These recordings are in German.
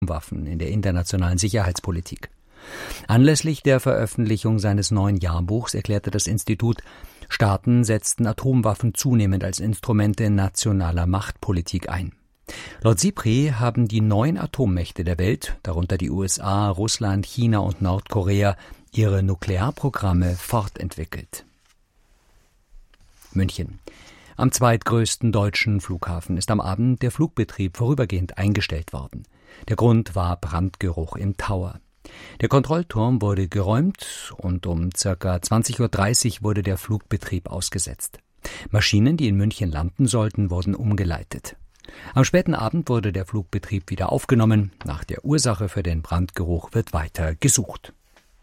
Atomwaffen in der internationalen Sicherheitspolitik. Anlässlich der Veröffentlichung seines neuen Jahrbuchs erklärte das Institut, Staaten setzten Atomwaffen zunehmend als Instrumente nationaler Machtpolitik ein. Laut SIPRI haben die 9 Atommächte der Welt, darunter die USA, Russland, China und Nordkorea, ihre Nuklearprogramme fortentwickelt. München. Am zweitgrößten deutschen Flughafen ist am Abend der Flugbetrieb vorübergehend eingestellt worden. Der Grund war Brandgeruch im Tower. Der Kontrollturm wurde geräumt und um ca. 20:30 Uhr wurde der Flugbetrieb ausgesetzt. Maschinen, die in München landen sollten, wurden umgeleitet. Am späten Abend wurde der Flugbetrieb wieder aufgenommen. Nach der Ursache für den Brandgeruch wird weiter gesucht.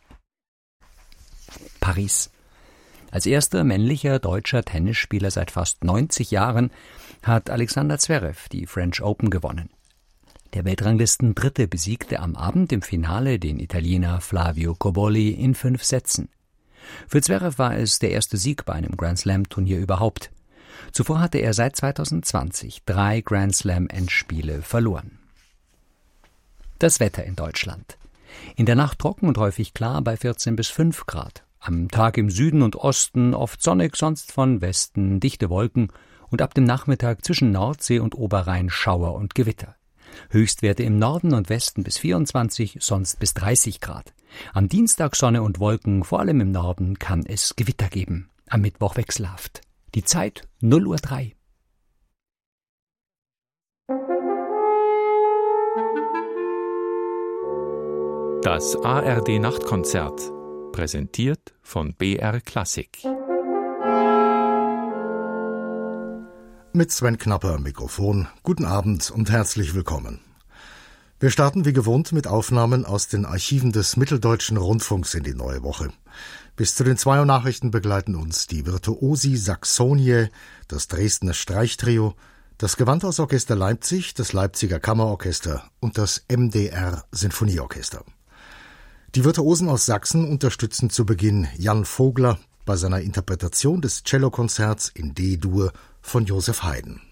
Paris. Als erster männlicher deutscher Tennisspieler seit fast 90 Jahren hat Alexander Zverev die French Open gewonnen. Der Weltranglisten-Dritte besiegte am Abend im Finale den Italiener Flavio Cobolli in 5 Sätzen. Für Zverev war es der erste Sieg bei einem Grand-Slam-Turnier überhaupt. Zuvor hatte er seit 2020 3 Grand-Slam-Endspiele verloren. Das Wetter in Deutschland. In der Nacht trocken und häufig klar bei 14 bis 5 Grad. Am Tag im Süden und Osten oft sonnig, sonst von Westen dichte Wolken und ab dem Nachmittag zwischen Nordsee und Oberrhein Schauer und Gewitter. Höchstwerte im Norden und Westen bis 24, sonst bis 30 Grad. Am Dienstag Sonne und Wolken, vor allem im Norden kann es Gewitter geben. Am Mittwoch wechselhaft. Die Zeit 0:03 Uhr. Das ARD-Nachtkonzert, präsentiert von BR Klassik. Mit Sven Knapper am Mikrofon. Guten Abend und herzlich willkommen. Wir starten wie gewohnt mit Aufnahmen aus den Archiven des Mitteldeutschen Rundfunks in die neue Woche. Bis zu den 2 Uhr Nachrichten begleiten uns die Virtuosi Saxonie, das Dresdner Streichtrio, das Gewandhausorchester Leipzig, das Leipziger Kammerorchester und das MDR Sinfonieorchester. Die Virtuosen aus Sachsen unterstützen zu Beginn Jan Vogler bei seiner Interpretation des Cellokonzerts in D-Dur von Joseph Haydn.